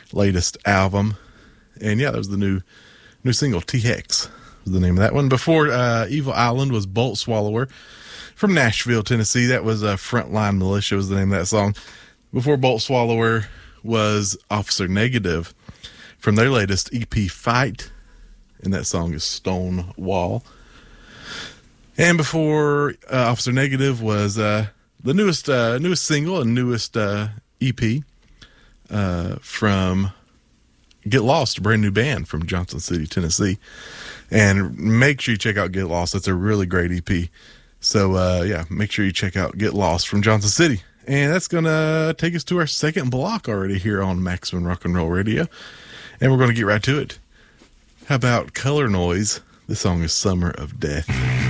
latest album. And yeah, that was the new single, T-Hex was the name of that one. Before Evil Island was Bolt Swallower from Nashville, Tennessee. That was Frontline Militia was the name of that song. Before Bolt Swallower was Officer Negative from their latest EP, Fight. And that song is Stonewall. And before Officer Negative was the newest single and newest EP from Get Lost, a brand new band from Johnson City, Tennessee. And make sure you check out Get Lost. That's a really great EP. So, yeah, make sure you check out Get Lost from Johnson City. And that's going to take us to our second block already here on Maximum Rock and Roll Radio. And we're going to get right to it. How about Color Noise? This song is Summer of Death.